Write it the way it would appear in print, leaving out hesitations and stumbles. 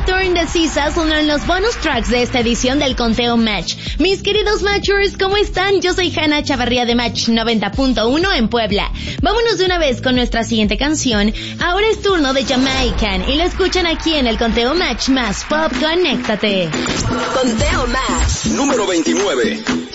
Turn the Seasons, uno de los bonus tracks de esta edición del Conteo Match. Mis queridos Matchers, ¿cómo están? Yo soy Hanna Chavarría de Match 90.1 en Puebla. Vámonos de una vez con nuestra siguiente canción. Ahora es turno de Jamaican y lo escuchan aquí en el Conteo Match más Pop. Conéctate. Conteo Match número 29.